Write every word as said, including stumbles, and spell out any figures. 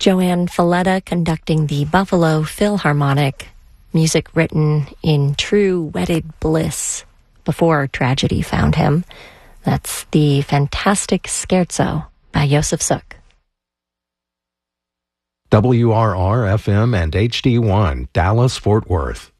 Joanne Falletta conducting the Buffalo Philharmonic, music written in true wedded bliss before tragedy found him. That's the fantastic Scherzo by Josef Suk. W R R F M and H D one, Dallas, Fort Worth.